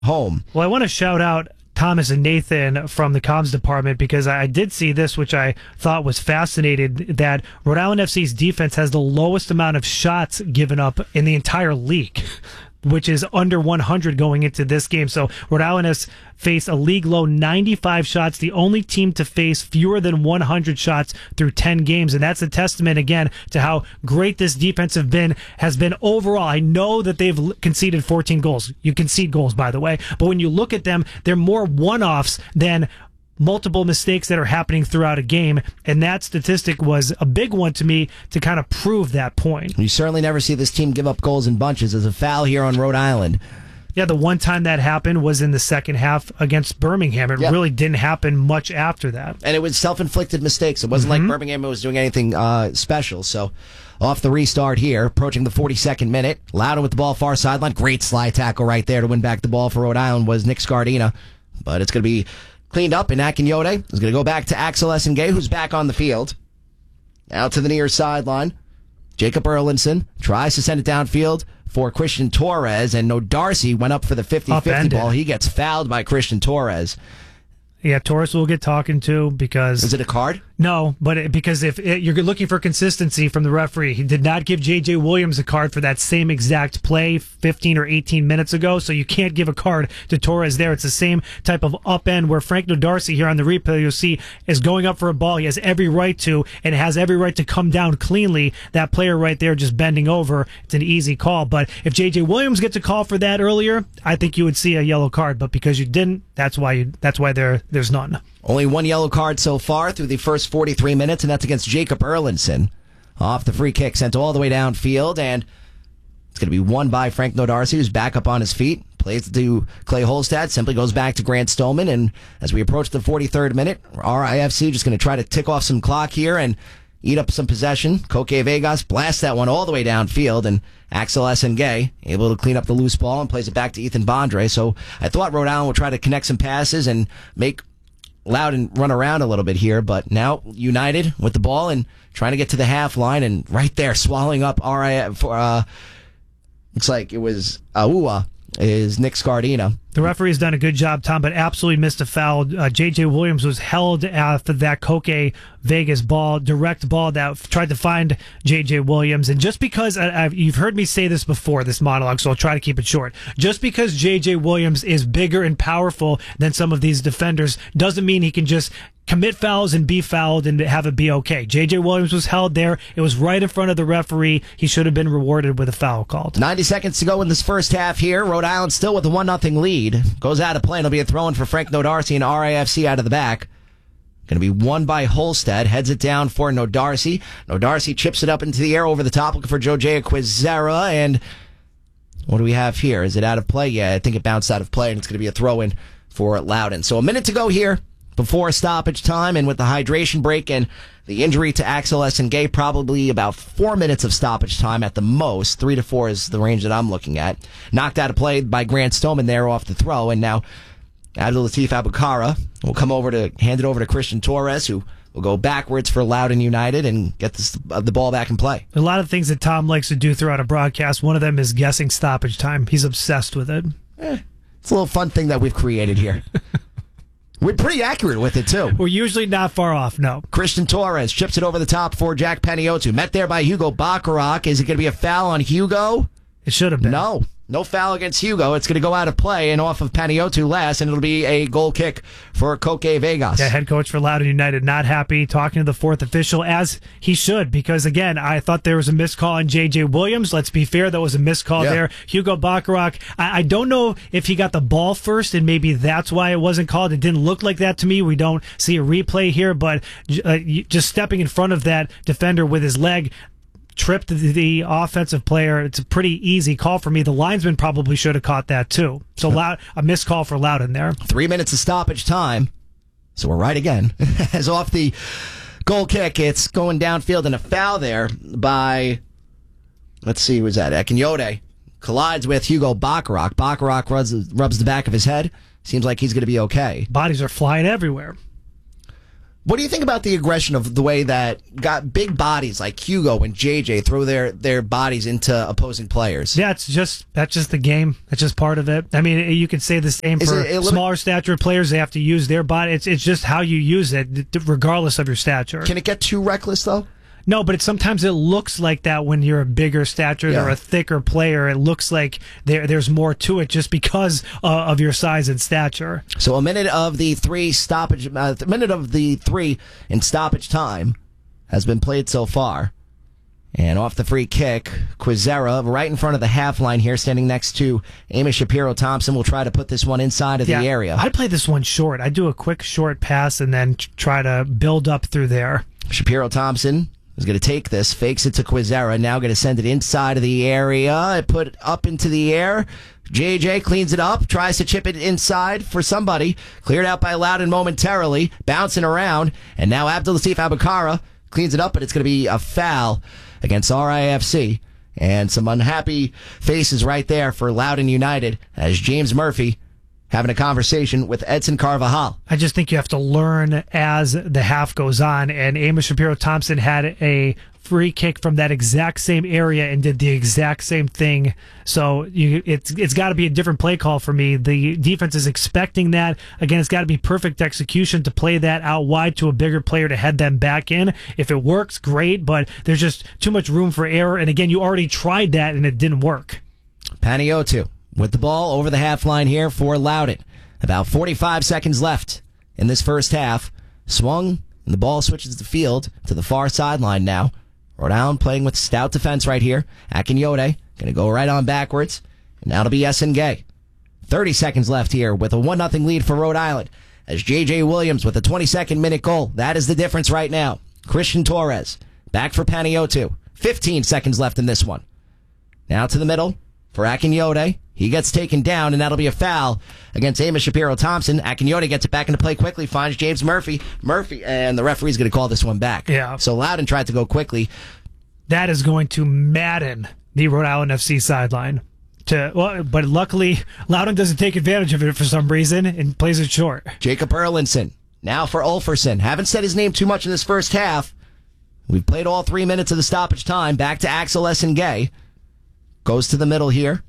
home. Well, I want to shout out Thomas and Nathan from the comms department because I did see this, which I thought was fascinating, that Rhode Island FC's defense has the lowest amount of shots given up in the entire league, which is under 100 going into this game. So Rhode Island has faced a league low 95 shots, the only team to face fewer than 100 shots through 10 games. And that's a testament, again, to how great this defense has been overall. I know that they've conceded 14 goals. You concede goals, by the way. But when you look at them, they're more one-offs than multiple mistakes that are happening throughout a game, and that statistic was a big one to me to kind of prove that point. You certainly never see this team give up goals in bunches. There's a foul here on Rhode Island. Yeah, the one time that happened was in the second half against Birmingham. It really didn't happen much after that. And it was self-inflicted mistakes. It wasn't like Birmingham was doing anything special. So off the restart here, approaching the 42nd minute. Loudon with the ball far sideline. Great slide tackle right there to win back the ball for Rhode Island was Nick Scardina. But it's going to be cleaned up, and Akinyode is going to go back to Axel Essengay, who's back on the field. Out to the near sideline. Jacob Erlinson tries to send it downfield for Christian Torres, and Darcy went up for the 50-50 ball. He gets fouled by Christian Torres. Yeah, Torres will get talking to because... Is it a card? No, but because if you're looking for consistency from the referee, he did not give J.J. Williams a card for that same exact play 15 or 18 minutes ago, so you can't give a card to Torres there. It's the same type of upend where Frank Darcy here on the replay, you'll see, is going up for a ball. He has every right to, and has every right to come down cleanly. That player right there just bending over, it's an easy call. But if J.J. Williams gets a call for that earlier, I think you would see a yellow card. But because you didn't, that's why there's none. Only one yellow card so far through the first 43 minutes, and that's against Jacob Erlinson. Off the free kick, sent all the way downfield, and it's going to be won by Frank Darcy, who's back up on his feet. Plays to Clay Holstad, simply goes back to Grant Stolman, and as we approach the 43rd minute, RIFC just going to try to tick off some clock here and eat up some possession. Coque Vegas blasts that one all the way downfield, and Axel Essengay able to clean up the loose ball and plays it back to Ethan Bondre. So I thought Rhode Island would try to connect some passes and make Loudon run around a little bit here, but now United with the ball and trying to get to the half line, and right there swallowing up looks like it was Aua is Nick Scardina. The referee's done a good job, Tom, but absolutely missed a foul. J.J. Williams was held after that Coque Vegas ball, direct ball that tried to find J.J. Williams. And just because, you've heard me say this before, this monologue, so I'll try to keep it short. Just because J.J. Williams is bigger and powerful than some of these defenders doesn't mean he can just commit fouls and be fouled and have it be okay. J.J. Williams was held there. It was right in front of the referee. He should have been rewarded with a foul called. 90 seconds to go in this first half here. Rhode Island still with a 1-0 lead. Goes out of play, and it'll be a throw-in for Frank Darcy and RIFC out of the back. Going to be won by Holstead. Heads it down for Darcy. Darcy chips it up into the air over the top, looking for Jojea Quizera. And what do we have here? Is it out of play? Yeah, I think it bounced out of play, and it's going to be a throw-in for Loudon. So a minute to go here before stoppage time, and with the hydration break and the injury to Axel Essengay, probably about 4 minutes of stoppage time at the most. 3 to 4 is the range that I'm looking at. Knocked out of play by Grant Stolman there off the throw, and now Abdul Latif Abukara will come over to hand it over to Christian Torres, who will go backwards for Loudon United and get the ball back in play. A lot of things that Tom likes to do throughout a broadcast. One of them is guessing stoppage time. He's obsessed with it. It's a little fun thing that we've created here. We're pretty accurate with it, too. We're usually not far off, no. Christian Torres chips it over the top for Jack Paniotu. Met there by Hugo Bacharach. Is it going to be a foul on Hugo? It should have been. No foul against Hugo. It's going to go out of play and off of Paniotu last, and it'll be a goal kick for Coque Vegas. Yeah, head coach for Loudon United not happy, talking to the fourth official, as he should, because, again, I thought there was a missed call on J.J. Williams. Let's be fair, there was a missed call there. Hugo Bacharach, I don't know if he got the ball first, and maybe that's why it wasn't called. It didn't look like that to me. We don't see a replay here, but just stepping in front of that defender with his leg, tripped the offensive player. It's a pretty easy call for me. The linesman probably should have caught that too. So a missed call for Loudon there. 3 minutes of stoppage time. So we're right again. As off the goal kick, it's going downfield, and a foul there by, let's see, was that Akinyode. Collides with Hugo Bacharach. Bacharach rubs the back of his head. Seems like he's going to be okay. Bodies are flying everywhere. What do you think about the aggression of the way that got big bodies like Hugo and JJ throw their bodies into opposing players? Yeah, that's just the game. That's just part of it. I mean, you could say the same for smaller stature players. They have to use their body. It's just how you use it, regardless of your stature. Can it get too reckless, though? No, but sometimes it looks like that when you're a bigger stature or a thicker player. It looks like there's more to it just because of your size and stature. So a minute of the three in stoppage time has been played so far. And off the free kick, Quizera, right in front of the half line here, standing next to Amos Shapiro-Thompson, will try to put this one inside of the area. I'd play this one short. I'd do a quick short pass and then try to build up through there. Shapiro-Thompson is going to take this, fakes it to Quizera, now going to send it inside of the area, put it up into the air. JJ cleans it up, tries to chip it inside for somebody, cleared out by Loudon momentarily, bouncing around, and now Abdulatif Abukara cleans it up, but it's going to be a foul against RIFC. And some unhappy faces right there for Loudon United as James Murphy having a conversation with Edson Carvajal. I just think you have to learn as the half goes on, and Amos Shapiro-Thompson had a free kick from that exact same area and did the exact same thing. So it's got to be a different play call for me. The defense is expecting that. Again, it's got to be perfect execution to play that out wide to a bigger player to head them back in. If it works, great, but there's just too much room for error. And again, you already tried that and it didn't work. Panayiotou with the ball over the half line here for Loudon. About 45 seconds left in this first half. Swung, and the ball switches the field to the far sideline now. Rhode Island playing with stout defense right here. Akinyode going to go right on backwards. And now it'll be Essengay. 30 seconds left here with a 1-0 lead for Rhode Island. As J.J. Williams with a 22nd minute goal. That is the difference right now. Christian Torres back for Panayiotou. 15 seconds left in this one. Now to the middle for Akinyode. He gets taken down, and that'll be a foul against Amos Shapiro-Thompson. Akinyode gets it back into play quickly, finds James Murphy, and the referee's going to call this one back. Yeah. So Loudon tried to go quickly. That is going to madden the Rhode Island FC sideline. But luckily, Loudon doesn't take advantage of it for some reason and plays it short. Jacob Erlinson, now for Ulferson. Haven't said his name too much in this first half. We've played all 3 minutes of the stoppage time. Back to Axel Essengay. Goes to the middle here.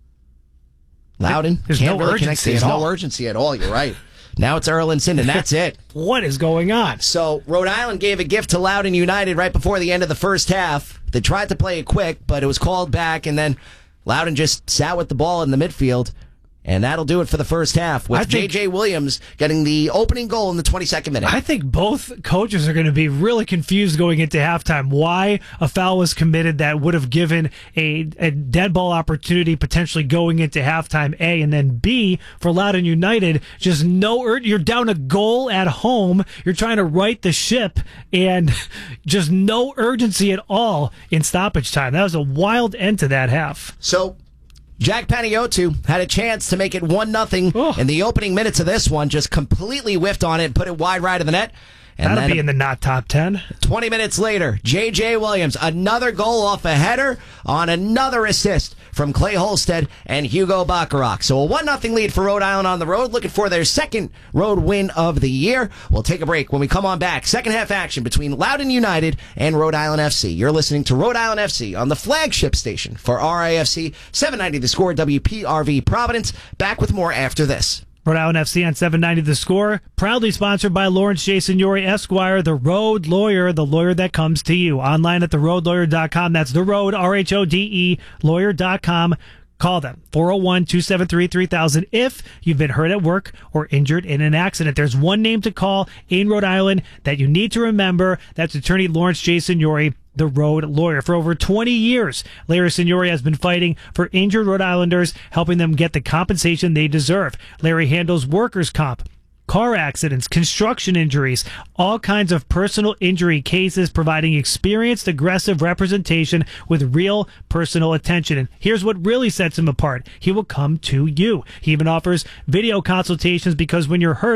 Loudon There's can't no really urgency connect. at There's all. no urgency at all. You're right. Now it's Erlinson, and that's it. What is going on? So Rhode Island gave a gift to Loudon United right before the end of the first half. They tried to play it quick, but it was called back, and then Loudon just sat with the ball in the midfield. And that'll do it for the first half with J.J. Williams getting the opening goal in the 22nd minute. I think both coaches are going to be really confused going into halftime. Why a foul was committed that would have given a dead ball opportunity potentially going into halftime, A, and then B, for Loudon United, just you're down a goal at home. You're trying to right the ship and just no urgency at all in stoppage time. That was a wild end to that half. So Jack Panayiotou had a chance to make it 1-0 in the opening minutes of this one, just completely whiffed on it and put it wide right of the net. And that'll be in the not top 10. 20 minutes later, J.J. Williams, another goal off a header on another assist from Clay Holstead and Hugo Bacharach. So a 1-0 lead for Rhode Island on the road, looking for their second road win of the year. We'll take a break. When we come on back, second half action between Loudon United and Rhode Island FC. You're listening to Rhode Island FC on the flagship station for RIFC 790 The Score, WPRV Providence. Back with more after this. Rhode Island FC on 790 The Score, proudly sponsored by Lawrence J. Signori Esquire, the Road Lawyer, the lawyer that comes to you. Online at theroadlawyer.com. That's the Road, RHODE, lawyer.com. Call them, 401-273-3000. If you've been hurt at work or injured in an accident, there's one name to call in Rhode Island that you need to remember. That's attorney Lawrence J. Signori, the Road Lawyer. For over 20 years, Larry Signori has been fighting for injured Rhode Islanders, helping them get the compensation they deserve. Larry handles workers' comp, car accidents, construction injuries, all kinds of personal injury cases, providing experienced, aggressive representation with real personal attention. And here's what really sets him apart. He will come to you. He even offers video consultations because when you're hurt,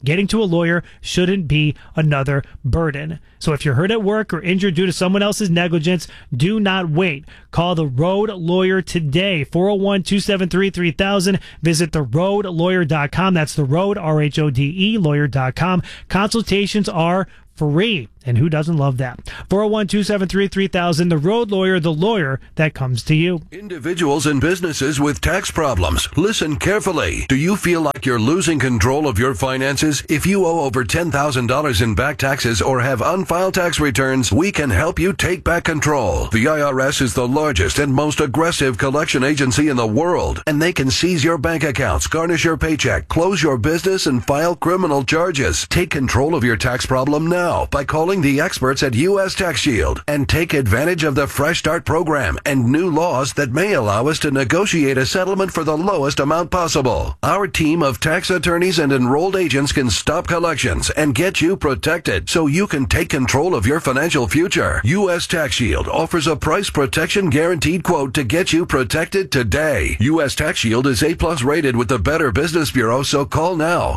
getting to a lawyer shouldn't be another burden. So if you're hurt at work or injured due to someone else's negligence, do not wait. Call the Road Lawyer today, 401-273-3000. Visit theroadlawyer.com. That's the Road, RHODE, lawyer.com. Consultations are free. And who doesn't love that? 401-273-3000, The Road Lawyer, the lawyer that comes to you. Individuals and businesses with tax problems, listen carefully. Do you feel like you're losing control of your finances? If you owe over $10,000 in back taxes or have unfiled tax returns, we can help you take back control. The IRS is the largest and most aggressive collection agency in the world, and they can seize your bank accounts, garnish your paycheck, close your business, and file criminal charges. Take control of your tax problem now by calling the experts at U.S. Tax Shield and take advantage of the Fresh Start program and new laws that may allow us to negotiate a settlement for the lowest amount possible. Our team of tax attorneys and enrolled agents can stop collections and get you protected so you can take control of your financial future. U.S. Tax Shield offers a price protection guaranteed quote to get you protected today. U.S. Tax Shield is A+ rated with the Better Business Bureau, so call now.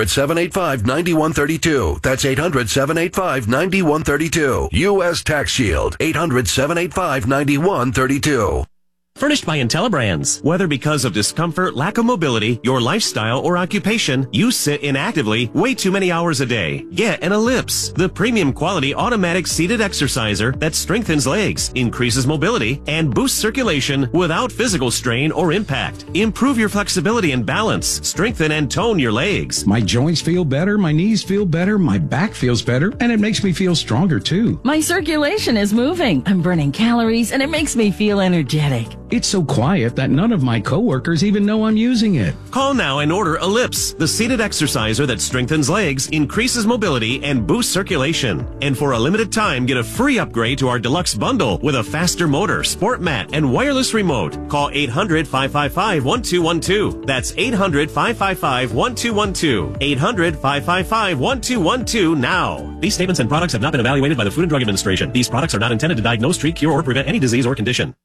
800-785-9132. That's 800-785-9132. U.S. Tax Shield. 800-785-9132. Furnished by IntelliBrands. Whether because of discomfort, lack of mobility, your lifestyle, or occupation, you sit inactively way too many hours a day. Get an Ellipse, the premium quality automatic seated exerciser that strengthens legs, increases mobility, and boosts circulation without physical strain or impact. Improve your flexibility and balance, strengthen and tone your legs. My joints feel better, my knees feel better, my back feels better, and it makes me feel stronger too. My circulation is moving. I'm burning calories, and it makes me feel energetic. It's so quiet that none of my coworkers even know I'm using it. Call now and order Ellipse, the seated exerciser that strengthens legs, increases mobility, and boosts circulation. And for a limited time, get a free upgrade to our deluxe bundle with a faster motor, sport mat, and wireless remote. Call 800-555-1212. That's 800-555-1212. 800-555-1212 now. These statements and products have not been evaluated by the Food and Drug Administration. These products are not intended to diagnose, treat, cure, or prevent any disease or condition.